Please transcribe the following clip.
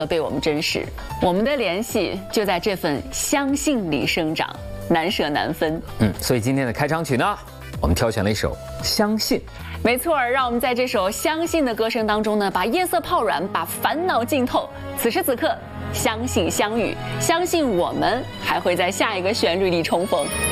被我们珍视，我们的联系就在这份相信里生长，难舍难分。 所以今天的开场曲呢，我们挑选了一首《相信》。 没错，让我们在这首《相信》的歌声当中呢，把夜色泡软，把烦恼浸透。此时此刻，相信相遇，相信我们还会在下一个旋律里重逢。